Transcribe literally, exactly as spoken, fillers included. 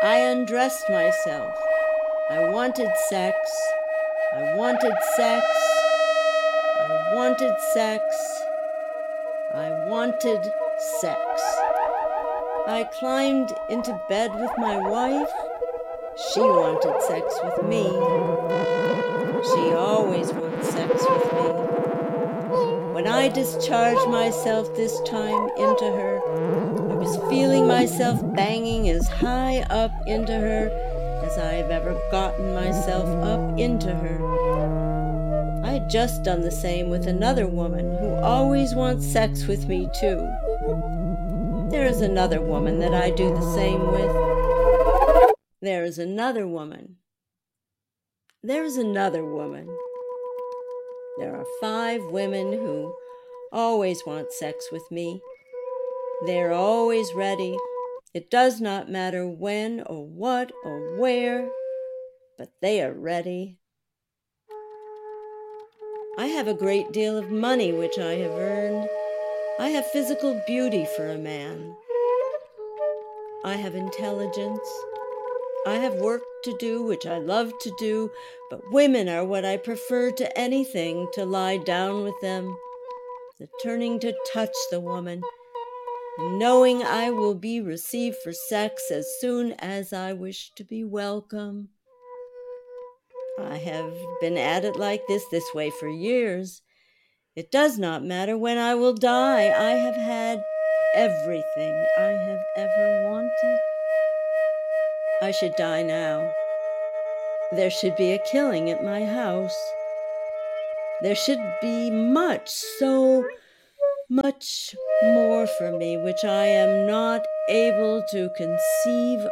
I undressed myself. I wanted sex. I wanted sex. I wanted sex. I wanted sex. I climbed into bed with my wife. She wanted sex with me. She always wants sex with me. When I discharged myself this time into her, I was feeling myself banging as high up into her as I've ever gotten myself up into her. I had just done the same with another woman who always wants sex with me too. There is another woman that I do the same with. There is another woman. There is another woman. There are five women who always want sex with me. They are always ready. It does not matter when or what or where, but they are ready. I have a great deal of money which I have earned. I have physical beauty for a man. I have intelligence. I have work to do which I love to do, but women are what I prefer to anything, to lie down with them, the turning to touch the woman, and knowing I will be received for sex as soon as I wish to be welcome. I have been at it like this, this way for years. It does not matter when I will die. I have had everything I have ever wanted. I should die now. There should be a killing at my house. There should be much, so much more for me which I am not able to conceive